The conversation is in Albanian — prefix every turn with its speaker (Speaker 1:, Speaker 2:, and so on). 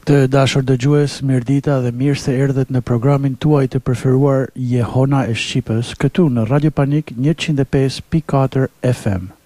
Speaker 1: Të dashur dëgjues, mirëdita dhe mirë se erdhët në programin tuaj të preferuar Jehona e Shqipës, këtu në Radio Panik 105.4 FM.